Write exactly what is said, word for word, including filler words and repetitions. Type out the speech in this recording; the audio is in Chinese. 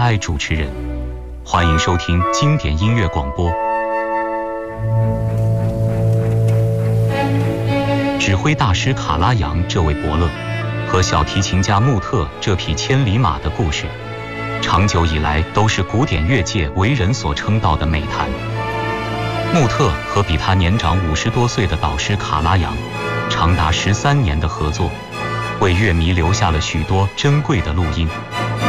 I 主持人，欢迎收听经典音乐广播。指挥大师卡拉扬这位伯乐和小提琴家穆特这匹千里马的故事，长久以来都是古典乐界为人所称道的美谈。穆特和比他年长五十多岁的导师卡拉扬长达十三年的合作，为乐迷留下了许多珍贵的录音。